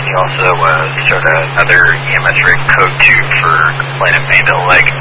you also sort of another EMS rig code 2 for Planet Mayville Lake.